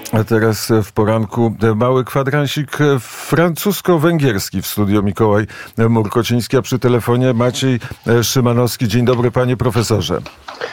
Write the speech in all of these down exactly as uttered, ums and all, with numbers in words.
A teraz w poranku mały kwadransik francusko-węgierski w studio. Mikołaj Murkociński, a przy telefonie Maciej Szymanowski. Dzień dobry, panie profesorze.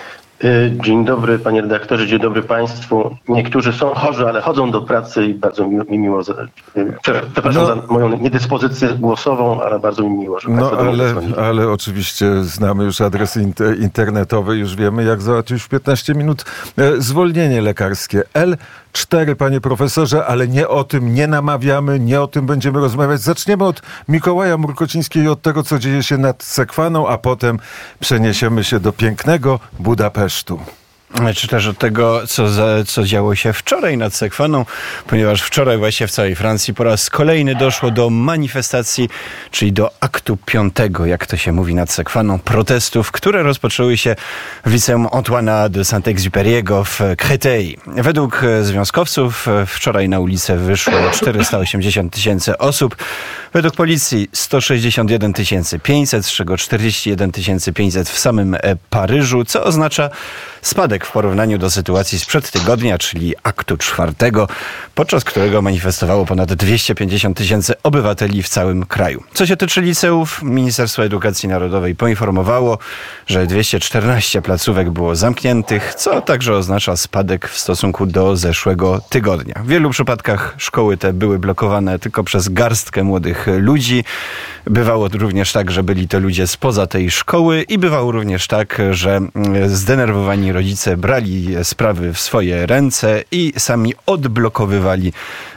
Dzień dobry, panie redaktorze, dzień dobry państwu. Niektórzy są chorzy, ale chodzą do pracy i bardzo mi, mi miło, przepraszam no, za moją niedyspozycję głosową, ale bardzo mi miło, że no, państwo ale, ale oczywiście znamy już adres inter, internetowy, już wiemy, jak załatwić w piętnaście minut zwolnienie lekarskie. L cztery, panie profesorze, ale nie o tym nie namawiamy, nie o tym będziemy rozmawiać. Zaczniemy od Mikołaja Murkocińskiego i od tego, co dzieje się nad Sekwaną, a potem przeniesiemy się do pięknego Budapesztu. Czy też od tego, co, za, co działo się wczoraj nad Sekwaną, ponieważ wczoraj właśnie w całej Francji po raz kolejny doszło do manifestacji, czyli do aktu piątego, jak to się mówi nad Sekwaną, protestów, które rozpoczęły się w liceum Antoine'a de Saint-Exupéry'ego w Créteil. Według związkowców wczoraj na ulicę wyszło czterysta osiemdziesiąt tysięcy osób, według policji sto sześćdziesiąt jeden tysięcy pięćset, z czego czterdzieści jeden tysięcy pięćset w samym Paryżu, co oznacza spadek w porównaniu do sytuacji sprzed tygodnia, czyli aktu czwartego, podczas którego manifestowało ponad dwieście pięćdziesiąt tysięcy obywateli w całym kraju. Co się tyczy liceów, Ministerstwo Edukacji Narodowej poinformowało, że dwieście czternaście placówek było zamkniętych, co także oznacza spadek w stosunku do zeszłego tygodnia. W wielu przypadkach szkoły te były blokowane tylko przez garstkę młodych ludzi. Bywało również tak, że byli to ludzie spoza tej szkoły i bywało również tak, że zdenerwowani rodzice brali sprawy w swoje ręce i sami odblokowywali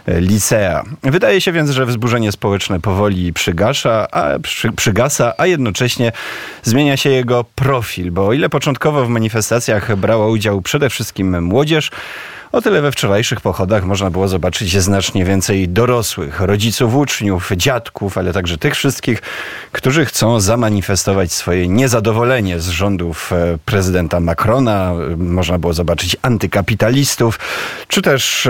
licea. Wydaje się więc, że wzburzenie społeczne powoli przygasza, a, przy, przygasa, a jednocześnie zmienia się jego profil, bo o ile początkowo w manifestacjach brała udział przede wszystkim młodzież, o tyle we wczorajszych pochodach można było zobaczyć znacznie więcej dorosłych, rodziców uczniów, dziadków, ale także tych wszystkich, którzy chcą zamanifestować swoje niezadowolenie z rządów prezydenta Macrona. Można było zobaczyć antykapitalistów, czy też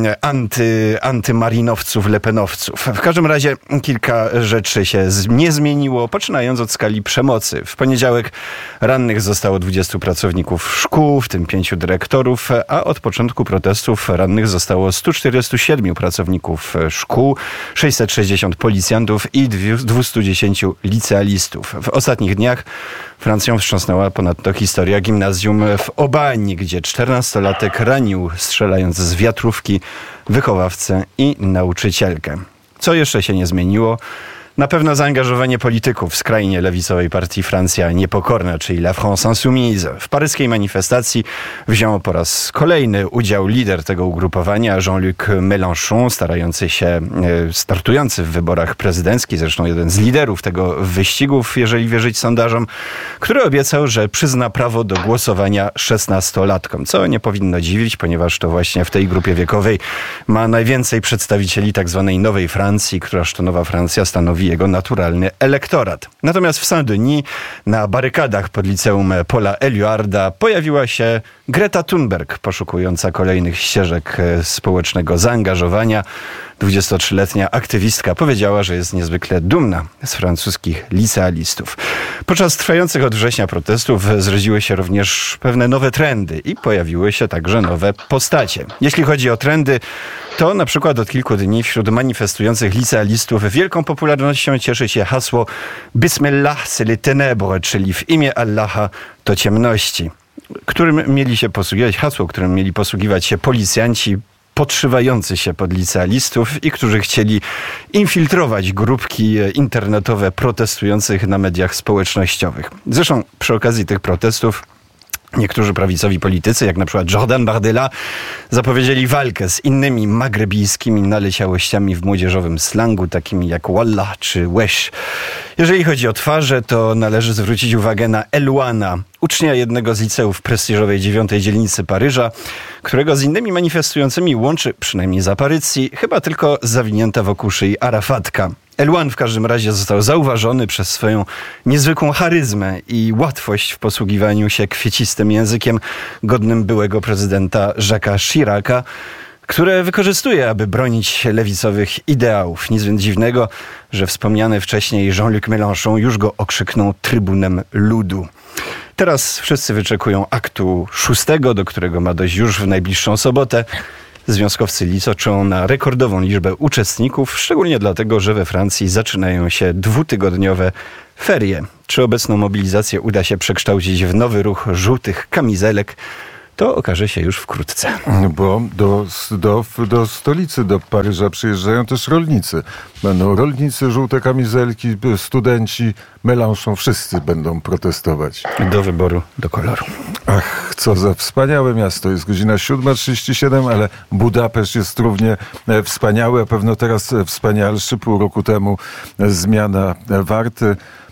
anty, antymarinowców, lepenowców. W każdym razie kilka rzeczy się nie zmieniło, poczynając od skali przemocy. W poniedziałek rannych zostało dwudziestu pracowników szkół, w tym pięciu dyrektorów, a od początku protestów rannych zostało stu czterdziestu siedmiu pracowników szkół, sześćset sześćdziesiąt policjantów i dwieście dziesięć licealistów. W ostatnich dniach Francją wstrząsnęła ponadto historia gimnazjum w Obani, gdzie czternastolatek ranił, strzelając z wiatrówki, wychowawcę i nauczycielkę. Co jeszcze się nie zmieniło? Na pewno zaangażowanie polityków w skrajnie lewicowej partii Francja Niepokorna, czyli La France Insoumise. W paryskiej manifestacji wziął po raz kolejny udział lider tego ugrupowania, Jean-Luc Mélenchon, starający się, startujący w wyborach prezydenckich, zresztą jeden z liderów tego wyścigów, jeżeli wierzyć sondażom, który obiecał, że przyzna prawo do głosowania szesnastolatkom, co nie powinno dziwić, ponieważ to właśnie w tej grupie wiekowej ma najwięcej przedstawicieli tak zwanej Nowej Francji, któraż to Nowa Francja stanowi jego naturalny elektorat. Natomiast w Saint-Denis na barykadach pod liceum Paula Éluarda pojawiła się Greta Thunberg, poszukująca kolejnych ścieżek społecznego zaangażowania. dwudziestotrzyletnia aktywistka powiedziała, że jest niezwykle dumna z francuskich licealistów. Podczas trwających od września protestów zrodziły się również pewne nowe trendy i pojawiły się także nowe postacie. Jeśli chodzi o trendy, to na przykład od kilku dni wśród manifestujących licealistów wielką popularnością cieszy się hasło Bismillah c'est les ténèbres, czyli w imię Allaha to ciemności, którym mieli się posługiwać, hasło, którym mieli posługiwać się policjanci podszywający się pod licealistów i którzy chcieli infiltrować grupki internetowe protestujących na mediach społecznościowych. Zresztą przy okazji tych protestów niektórzy prawicowi politycy, jak na przykład Jordan Bardella, zapowiedzieli walkę z innymi magrebijskimi naleciałościami w młodzieżowym slangu, takimi jak wallah czy wesh. Jeżeli chodzi o twarze, to należy zwrócić uwagę na Elouana, ucznia jednego z liceów w prestiżowej dziewiątej dzielnicy Paryża, którego z innymi manifestującymi łączy, przynajmniej z aparycji, chyba tylko zawinięta wokół szyi Arafatka. Elouan w każdym razie został zauważony przez swoją niezwykłą charyzmę i łatwość w posługiwaniu się kwiecistym językiem godnym byłego prezydenta Jacques'a Chiraca, które wykorzystuje, aby bronić lewicowych ideałów. Nic więc dziwnego, że wspomniany wcześniej Jean-Luc Mélenchon już go okrzyknął trybunem ludu. Teraz wszyscy wyczekują aktu szóstego, do którego ma dojść już w najbliższą sobotę. Związkowcy liczą na rekordową liczbę uczestników, szczególnie dlatego, że we Francji zaczynają się dwutygodniowe ferie. Czy obecną mobilizację uda się przekształcić w nowy ruch żółtych kamizelek? To okaże się już wkrótce. Bo do, do, do stolicy, do Paryża przyjeżdżają też rolnicy. Będą rolnicy, żółte kamizelki, studenci, Mélenchon, wszyscy będą protestować. Do wyboru, do koloru. Ach, co za wspaniałe miasto. Jest godzina siódma trzydzieści siedem, ale Budapeszt jest równie wspaniały, a pewno teraz wspanialszy. Pół roku temu zmiana Warty.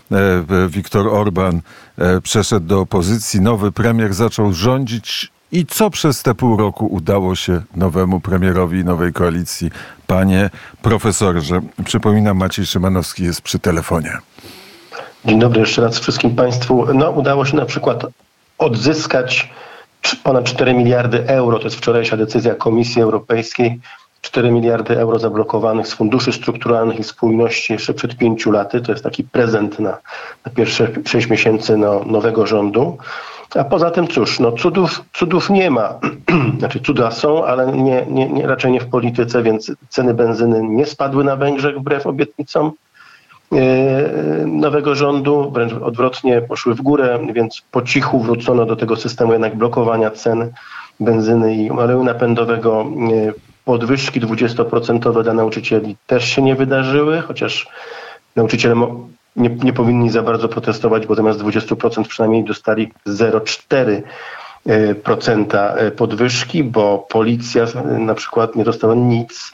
Viktor Orban przeszedł do opozycji. Nowy premier zaczął rządzić. I co przez te pół roku udało się nowemu premierowi, nowej koalicji? Panie profesorze, przypominam, Maciej Szymanowski jest przy telefonie. Dzień dobry jeszcze raz wszystkim Państwu. No, udało się na przykład odzyskać ponad cztery miliardy euro. To jest wczorajsza decyzja Komisji Europejskiej. cztery miliardy euro zablokowanych z funduszy strukturalnych i spójności jeszcze przed pięciu laty. To jest taki prezent na, na pierwsze sześć miesięcy no, nowego rządu. A poza tym cóż, no cudów, cudów nie ma. Znaczy cuda są, ale nie, nie, nie, raczej nie w polityce, więc ceny benzyny nie spadły na Węgrzech wbrew obietnicom yy, nowego rządu. Wręcz odwrotnie, poszły w górę, więc po cichu wrócono do tego systemu jednak blokowania cen benzyny i oleju napędowego. Yy, podwyżki dwudziestoprocentowe dla nauczycieli też się nie wydarzyły, chociaż nauczyciele mo- Nie, nie powinni za bardzo protestować, bo zamiast dwadzieścia procent przynajmniej dostali zero przecinek cztery procent podwyżki, bo policja na przykład nie dostała nic.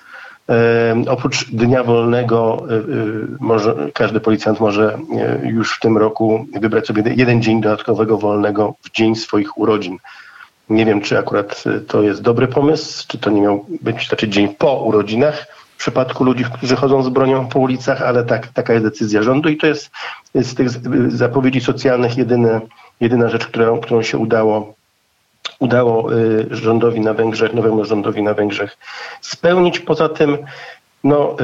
Oprócz dnia wolnego może, każdy policjant może już w tym roku wybrać sobie jeden dzień dodatkowego wolnego w dzień swoich urodzin. Nie wiem, czy akurat to jest dobry pomysł, czy to nie miał być znaczy dzień po urodzinach. W przypadku ludzi, którzy chodzą z bronią po ulicach, ale tak, taka jest decyzja rządu i to jest z tych zapowiedzi socjalnych jedyne, jedyna rzecz, którą, którą się udało, udało rządowi na Węgrzech, nowemu rządowi na Węgrzech spełnić. Poza tym no,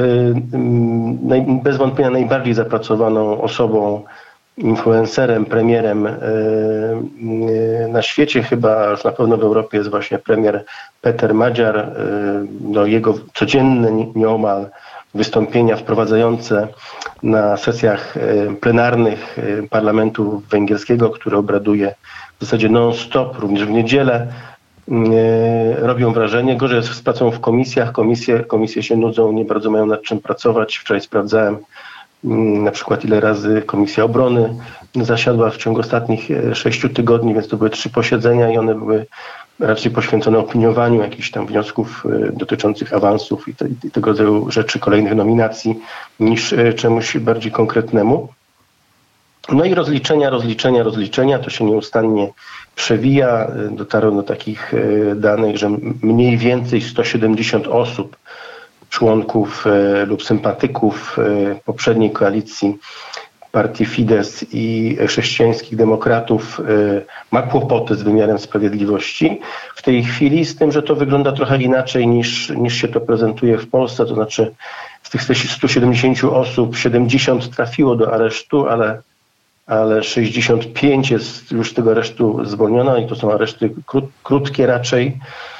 bez wątpienia najbardziej zapracowaną osobą, influencerem, premierem na świecie, chyba już na pewno w Europie, jest właśnie premier Peter Magyar. No, jego codzienne nieomal wystąpienia wprowadzające na sesjach plenarnych parlamentu węgierskiego, który obraduje w zasadzie non-stop, również w niedzielę, robią wrażenie. Gorzej jest z pracą w komisjach. Komisje, komisje się nudzą, nie bardzo mają nad czym pracować. Wczoraj sprawdzałem na przykład ile razy Komisja Obrony zasiadła w ciągu ostatnich sześciu tygodni, więc to były trzy posiedzenia i one były raczej poświęcone opiniowaniu jakichś tam wniosków dotyczących awansów i, te, i tego rodzaju rzeczy, kolejnych nominacji, niż czemuś bardziej konkretnemu. No i rozliczenia, rozliczenia, rozliczenia, to się nieustannie przewija. Dotarłem do takich danych, że mniej więcej sto siedemdziesiąt osób, członków e, lub sympatyków e, poprzedniej koalicji partii Fidesz i chrześcijańskich demokratów e, ma kłopoty z wymiarem sprawiedliwości w tej chwili, z tym, że to wygląda trochę inaczej niż, niż się to prezentuje w Polsce, to znaczy z tych stu siedemdziesięciu osób siedemdziesiąt trafiło do aresztu, ale, ale sześćdziesiąt pięć jest już z tego aresztu zwolniono i to są areszty krót, krótkie raczej,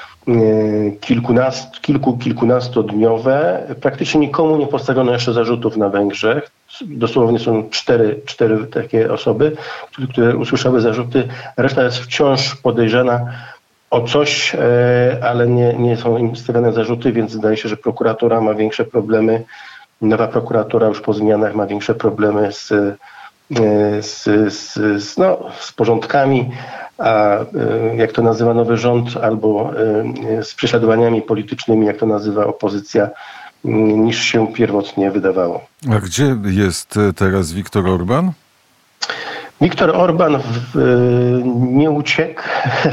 Kilkunastu, kilku, kilkunastodniowe. Praktycznie nikomu nie postawiono jeszcze zarzutów na Węgrzech. Dosłownie są cztery, cztery takie osoby, które usłyszały zarzuty. Reszta jest wciąż podejrzana o coś, ale nie, nie są im stawiane zarzuty, więc zdaje się, że prokuratura ma większe problemy. Nowa prokuratura już po zmianach ma większe problemy z, z, z, z, no, z porządkami, a jak to nazywa nowy rząd, albo z prześladowaniami politycznymi, jak to nazywa opozycja, niż się pierwotnie wydawało. A gdzie jest teraz Viktor Orban? Viktor Orban w, nie uciekł.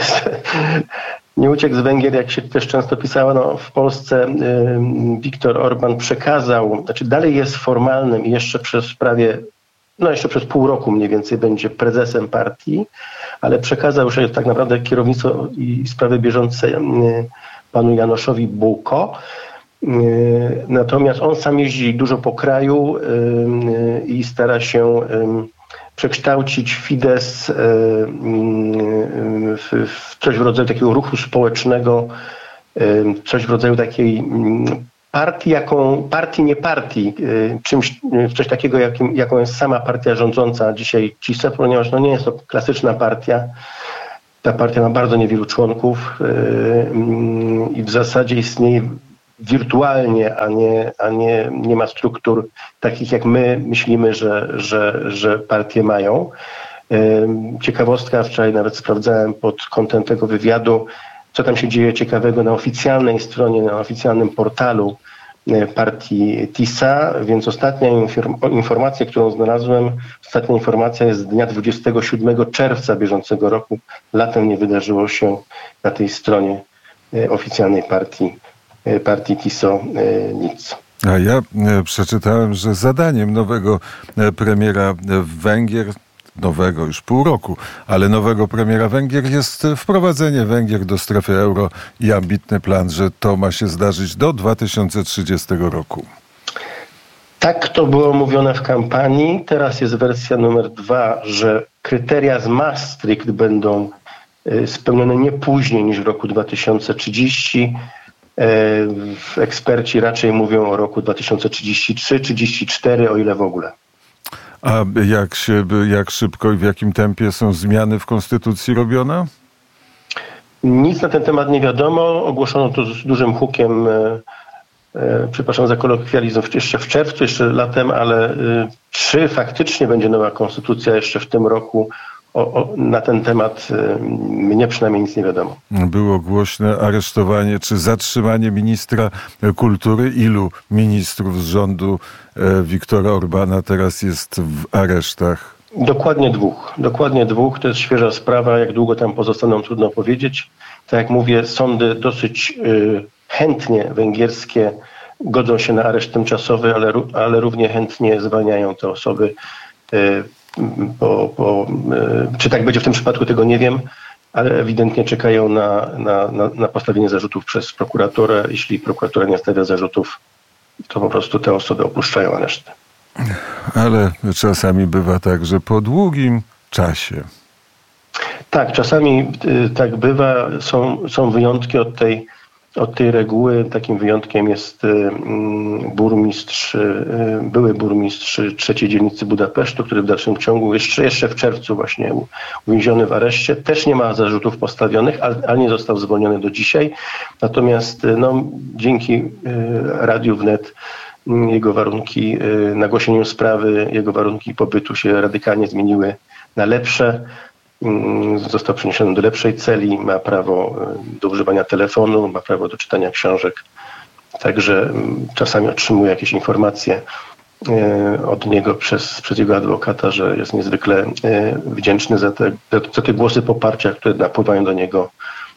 Nie uciekł z Węgier, jak się też często pisało. No, w Polsce Viktor Orban przekazał, znaczy dalej jest formalnym i jeszcze przez prawie No jeszcze przez pół roku mniej więcej będzie prezesem partii, ale przekazał już tak naprawdę kierownictwo i sprawy bieżące panu Januszowi Bułko. Natomiast on sam jeździ dużo po kraju i stara się przekształcić Fidesz w coś w rodzaju takiego ruchu społecznego coś w rodzaju takiej partii, jaką, partii nie partii, czymś, coś takiego, jakim, jaką jest sama partia rządząca dzisiaj CISA, ponieważ no nie jest to klasyczna partia. Ta partia ma bardzo niewielu członków i w zasadzie istnieje wirtualnie, a nie, a nie, nie ma struktur takich, jak my myślimy, że, że, że partie mają. Ciekawostka, wczoraj nawet sprawdzałem pod kątem tego wywiadu, co tam się dzieje ciekawego na oficjalnej stronie, na oficjalnym portalu partii TISA, więc ostatnia informacja, którą znalazłem, ostatnia informacja jest z dnia dwudziestego siódmego czerwca bieżącego roku. Latem nie wydarzyło się na tej stronie oficjalnej partii, partii TISO nic. A ja przeczytałem, że zadaniem nowego premiera Węgier, nowego już pół roku, ale nowego premiera Węgier jest wprowadzenie Węgier do strefy euro i ambitny plan, że to ma się zdarzyć do dwa tysiące trzydziestego roku. Tak to było mówione w kampanii. Teraz jest wersja numer dwa, że kryteria z Maastricht będą spełnione nie później niż w roku dwa tysiące trzydziestym. Eksperci raczej mówią o roku dwa tysiące trzydziestym trzecim, trzydziestym czwartym, o ile w ogóle. A jak, się, jak szybko i w jakim tempie są zmiany w konstytucji robione? Nic na ten temat nie wiadomo. Ogłoszono to z dużym hukiem, e, e, przepraszam za kolokwializm, jeszcze w czerwcu, jeszcze latem, ale e, czy faktycznie będzie nowa konstytucja jeszcze w tym roku? O, o, na ten temat e, mnie przynajmniej nic nie wiadomo. Było głośne aresztowanie czy zatrzymanie ministra kultury. Ilu ministrów z rządu e, Viktora Orbana teraz jest w aresztach? Dokładnie dwóch. Dokładnie dwóch. To jest świeża sprawa. Jak długo tam pozostaną, trudno powiedzieć. Tak jak mówię, sądy dosyć y, chętnie węgierskie godzą się na areszt tymczasowy, ale, ale równie chętnie zwalniają te osoby. Y, bo, bo, y, czy tak będzie w tym przypadku, tego nie wiem, ale ewidentnie czekają na, na, na, na postawienie zarzutów przez prokuraturę. Jeśli prokuratura nie stawia zarzutów, to po prostu te osoby opuszczają aresztę. Ale czasami bywa tak, że po długim czasie. Tak, czasami y, tak bywa. Są, są wyjątki od tej, od tej reguły. Takim wyjątkiem jest y, burmistrz, y, były burmistrz trzeciej dzielnicy Budapesztu, który w dalszym ciągu, jeszcze, jeszcze w czerwcu właśnie uwięziony w areszcie. Też nie ma zarzutów postawionych, ale, ale nie został zwolniony do dzisiaj. Natomiast y, no, dzięki y, Radiu Wnet jego warunki, nagłośnieniu sprawy, jego warunki pobytu się radykalnie zmieniły na lepsze. Został przeniesiony do lepszej celi, ma prawo do używania telefonu, ma prawo do czytania książek. Także czasami otrzymuje jakieś informacje od niego przez, przez jego adwokata, że jest niezwykle wdzięczny za te, za te głosy poparcia, które napływają do niego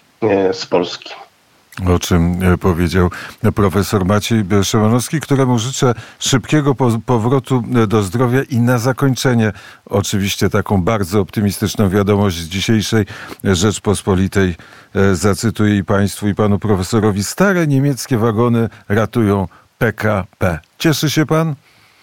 z Polski. O czym powiedział profesor Maciej Szymanowski, któremu życzę szybkiego powrotu do zdrowia i na zakończenie oczywiście taką bardzo optymistyczną wiadomość z dzisiejszej Rzeczpospolitej. Zacytuję i państwu, i panu profesorowi. Stare niemieckie wagony ratują P K P. Cieszy się pan?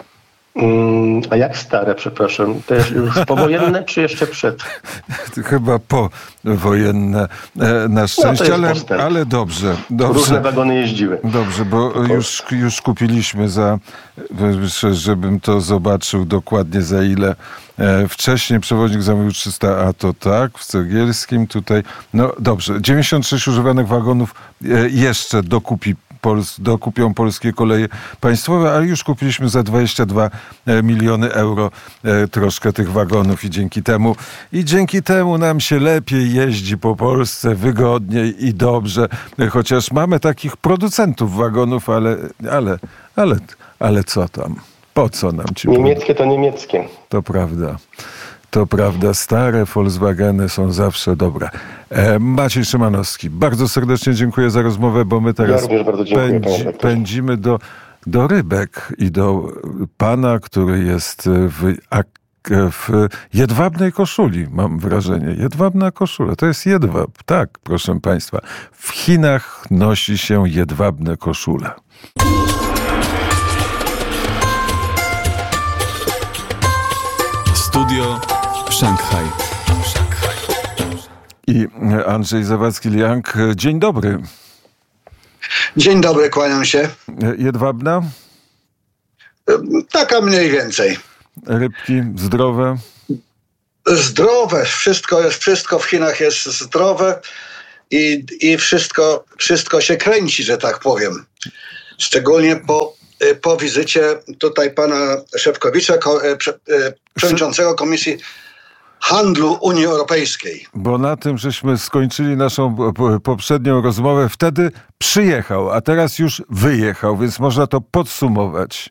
A jak stare, przepraszam? To jest już powojenne, czy jeszcze przed? Chyba powojenne na szczęście, no ale, ale dobrze, dobrze. Różne wagony jeździły. Dobrze, bo już, już kupiliśmy za, żebym to zobaczył dokładnie za ile. Wcześniej przewoźnik zamówił trzysta, a to tak, w Cegielskim tutaj. No dobrze, dziewięćdziesiąt sześć używanych wagonów jeszcze dokupi Pols, dokupią Polskie Koleje Państwowe, ale już kupiliśmy za dwadzieścia dwa miliony euro e, troszkę tych wagonów i dzięki temu i dzięki temu nam się lepiej jeździ po Polsce, wygodniej i dobrze, chociaż mamy takich producentów wagonów, ale, ale, ale, ale co tam? Po co nam ci? Niemieckie to niemieckie. To prawda. To prawda, stare Volkswageny są zawsze dobre. E, Maciej Szymanowski, bardzo serdecznie dziękuję za rozmowę, bo my teraz ja bardzo dziękuję, pędzi, pędzimy do, do Rybek i do pana, który jest w, w jedwabnej koszuli, mam wrażenie. Jedwabna koszula, to jest jedwab. Tak, proszę państwa. W Chinach nosi się jedwabne koszule. Studio Szanghaj. I Andrzej Zawadzki-Liang, dzień dobry. Dzień dobry, kłaniam się. Jedwabna? Taka mniej więcej. Rybki zdrowe? Zdrowe. Wszystko jest, wszystko w Chinach jest zdrowe i, i wszystko, wszystko się kręci, że tak powiem. Szczególnie po, po wizycie tutaj pana Szefczowicza, przewodniczącego Komisji Handlu Unii Europejskiej. Bo na tym, żeśmy skończyli naszą poprzednią rozmowę, wtedy przyjechał, a teraz już wyjechał, więc można to podsumować.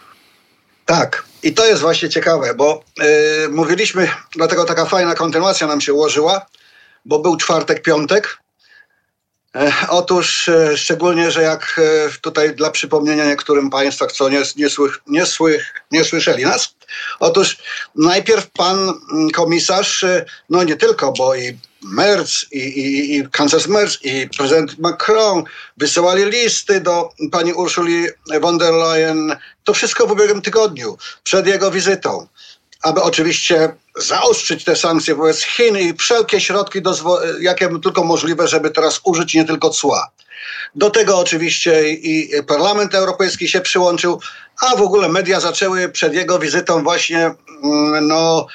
Tak, i to jest właśnie ciekawe, bo yy, mówiliśmy, dlatego taka fajna kontynuacja nam się ułożyła, bo był czwartek, piątek. E, otóż e, szczególnie, że jak e, tutaj dla przypomnienia niektórym państwach, co nie, nie, słych, nie, słych, nie słyszeli nas, otóż najpierw pan komisarz, e, no nie tylko, bo i Merz, i, i, i kanclerz Merz, i prezydent Macron wysyłali listy do pani Ursuli von der Leyen. To wszystko w ubiegłym tygodniu, przed jego wizytą, aby oczywiście zaostrzyć te sankcje wobec Chin i wszelkie środki, dozwo- jakie tylko możliwe, żeby teraz użyć nie tylko cła. Do tego oczywiście i Parlament Europejski się przyłączył, a w ogóle media zaczęły przed jego wizytą właśnie no,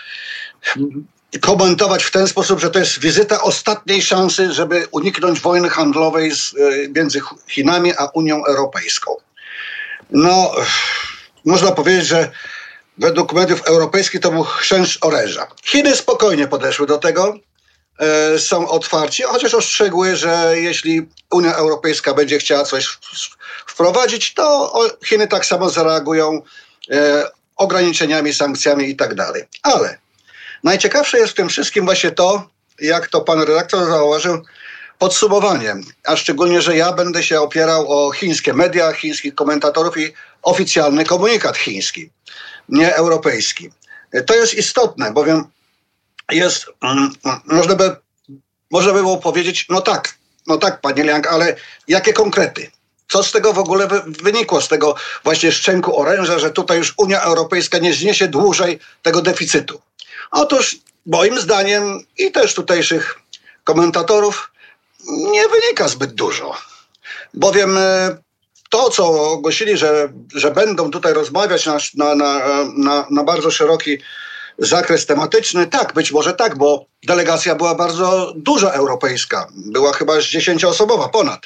komentować w ten sposób, że to jest wizyta ostatniej szansy, żeby uniknąć wojny handlowej z, między Chinami a Unią Europejską. No, można powiedzieć, że według mediów europejskich to był chrzęst oręża. Chiny spokojnie podeszły do tego, e, są otwarci, chociaż ostrzegły, że jeśli Unia Europejska będzie chciała coś wprowadzić, to Chiny tak samo zareagują e, ograniczeniami, sankcjami i tak dalej. Ale najciekawsze jest w tym wszystkim właśnie to, jak to pan redaktor zauważył, podsumowanie, a szczególnie, że ja będę się opierał o chińskie media, chińskich komentatorów i oficjalny komunikat chiński, nie europejski. To jest istotne, bowiem jest, mm, można by, można by było powiedzieć, no tak, no tak, panie Liang, ale jakie konkrety? Co z tego w ogóle wy, wynikło, z tego właśnie szczęku oręża, że tutaj już Unia Europejska nie zniesie dłużej tego deficytu? Otóż moim zdaniem i też tutejszych komentatorów nie wynika zbyt dużo. Bowiem to, co ogłosili, że, że będą tutaj rozmawiać na, na, na, na, na bardzo szeroki zakres tematyczny, tak, być może tak, bo delegacja była bardzo duża europejska. Była chyba dziesięcioosobowa ponad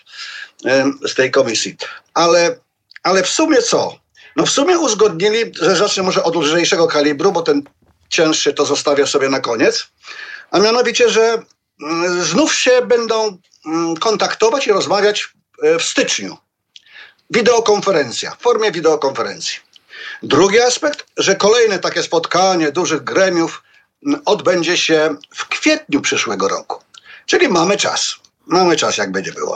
z tej komisji. Ale, ale w sumie co? No w sumie uzgodnili, że zacznę może od lżejszego kalibru, bo ten cięższy to zostawię sobie na koniec, a mianowicie, że znów się będą kontaktować i rozmawiać w styczniu. Wideokonferencja, w formie wideokonferencji. Drugi aspekt, że kolejne takie spotkanie dużych gremiów odbędzie się w kwietniu przyszłego roku. Czyli mamy czas. Mamy czas, jak będzie było.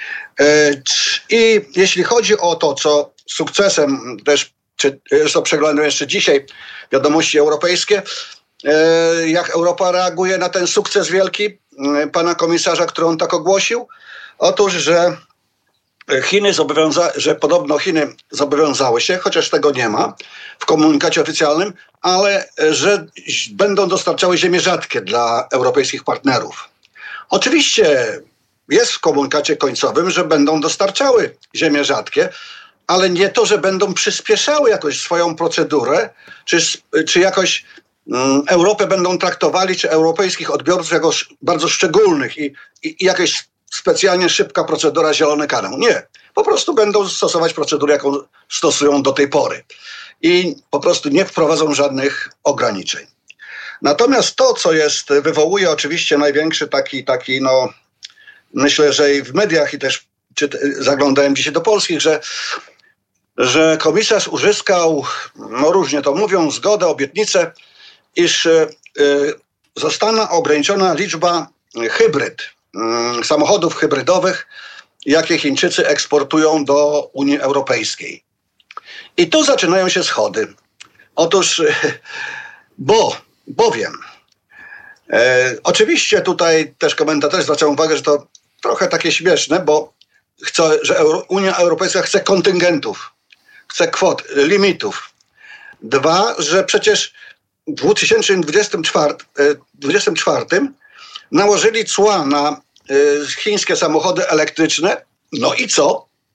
I jeśli chodzi o to, co sukcesem też, czy zresztą przeglądam jeszcze dzisiaj wiadomości europejskie, jak Europa reaguje na ten sukces wielki pana komisarza, który on tak ogłosił. Otóż, że Chiny zobowiąza- że podobno Chiny zobowiązały się, chociaż tego nie ma w komunikacie oficjalnym, ale że będą dostarczały ziemie rzadkie dla europejskich partnerów. Oczywiście jest w komunikacie końcowym, że będą dostarczały ziemie rzadkie, ale nie to, że będą przyspieszały jakoś swoją procedurę, czy, czy jakoś um, Europę będą traktowali, czy europejskich odbiorców jako bardzo szczególnych i, i, i jakaś specjalnie szybka procedura zielony kanał. Nie. Po prostu będą stosować procedurę, jaką stosują do tej pory. I po prostu nie wprowadzą żadnych ograniczeń. Natomiast to, co jest, wywołuje oczywiście największy taki, taki no, myślę, że i w mediach, i też czy, zaglądałem dzisiaj do polskich, że, że komisarz uzyskał, no różnie to mówią, zgodę, obietnicę, iż y, zostanie ograniczona liczba hybryd, samochodów hybrydowych, jakie Chińczycy eksportują do Unii Europejskiej. I tu zaczynają się schody. Otóż, bo, bowiem, e, oczywiście tutaj też komentatorzy zwracają uwagę, że to trochę takie śmieszne, bo chce, że Euro, Unia Europejska chce kontyngentów, chce kwot, limitów. Dwa, że przecież w dwa tysiące dwudziestym czwartym nałożyli cła na y, chińskie samochody elektryczne. No i co?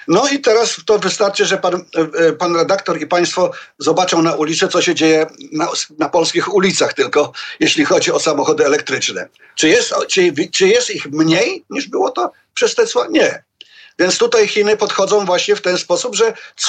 No i teraz to wystarczy, że pan, pan redaktor i państwo zobaczą na ulicy, co się dzieje na, na polskich ulicach, tylko jeśli chodzi o samochody elektryczne. Czy jest, czy, czy jest ich mniej niż było to przez Tesla? Nie. Więc tutaj Chiny podchodzą właśnie w ten sposób, że